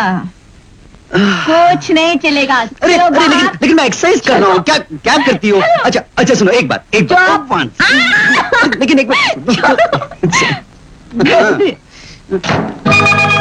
कुछ नहीं चलेगा। अरे लेकिन मैं एक्सरसाइज कर रहा हूँ। क्या क्या करती हो? अच्छा सुनो, एक बात लेकिन एक बात